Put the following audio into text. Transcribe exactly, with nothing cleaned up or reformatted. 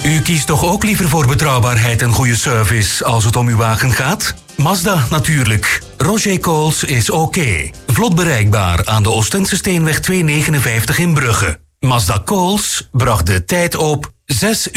U kiest toch ook liever voor betrouwbaarheid en goede service als het om uw wagen gaat? Mazda natuurlijk. Roger Coles is oké. Vlot bereikbaar aan de Oostense Steenweg tweehonderdnegenenvijftig in Brugge. Mazda Coles bracht de tijd op zes